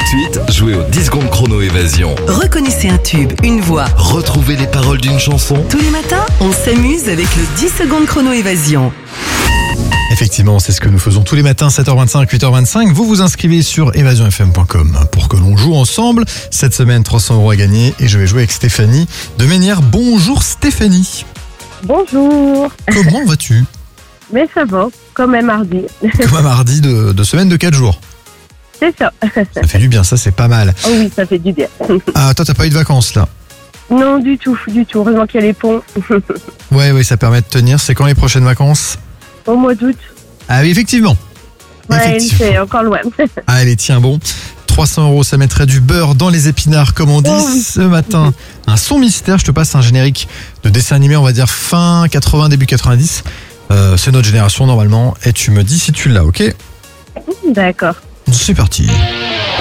suite, jouez au 10 secondes chrono évasion. Reconnaissez un tube, une voix. Retrouvez les paroles d'une chanson. Tous les matins, on s'amuse avec le 10 secondes chrono évasion. Effectivement, c'est ce que nous faisons tous les matins, 7h25, 8h25. Vous vous inscrivez sur evasionfm.com pour que l'on joue ensemble. Cette semaine, 300 € à gagner et je vais jouer avec Stéphanie de Ménière. Bonjour Stéphanie. Bonjour. Comment vas-tu? Mais ça va, comme un mardi. Comme un mardi de semaine de 4 jours. C'est ça. Ça fait du bien, ça c'est pas mal. Oh oui, ça fait du bien. Ah, toi t'as pas eu de vacances là? Non, du tout. Heureusement qu'il y a les ponts. Ouais, ça permet de tenir. C'est quand les prochaines vacances? Au mois d'août. Ah oui, effectivement. Ouais, c'est encore loin. Allez, tiens bon. 300 €, ça mettrait du beurre dans les épinards, comme on dit. Oh oui. Ce matin, un son mystère. Je te passe un générique de dessin animé, on va dire fin 80, début 90. C'est notre génération normalement. Et tu me dis si tu l'as, ok? D'accord. C'est parti.